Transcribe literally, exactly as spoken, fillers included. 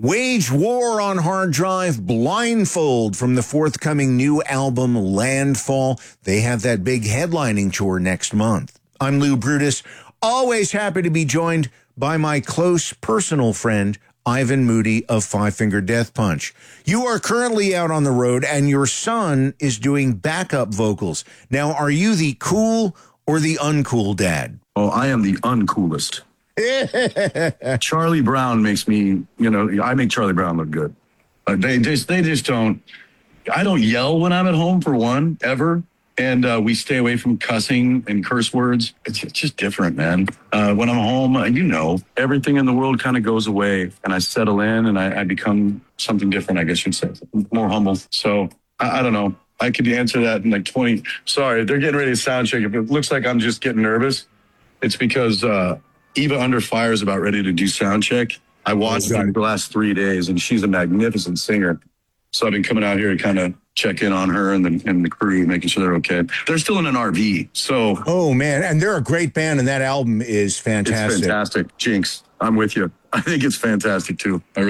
Wage war on hard drive, blindfold from the forthcoming new album Landfall. They have that big headlining tour next month. I'm Lou Brutus, always happy to be joined by my close personal friend, Ivan Moody of Five Finger Death Punch. You are currently out on the road and your son is doing backup vocals. Now, are you the cool or the uncool dad? Oh, I am the uncoolest. Charlie Brown makes me, you know, I make Charlie Brown look good. Uh, they just, they just don't, I don't yell when I'm at home for one, ever. And uh, we stay away from cussing and curse words. It's, it's just different, man. Uh, when I'm home, uh, you know, everything in the world kind of goes away and I settle in and I, I become something different, I guess you'd say, more humble. So I, I don't know. I could answer that in like twenty. Sorry, they're getting ready to sound check. If it looks like I'm just getting nervous, it's because uh, Eva Under Fire is about ready to do sound check. I watched her the last three days and she's a magnificent singer. So I've been coming out here to kind of check in on her and the, and the crew, making sure they're okay. They're still in an R V, so. Oh, man, and they're a great band, and that album is fantastic. It's fantastic. Jinx, I'm with you. I think it's fantastic, too. I really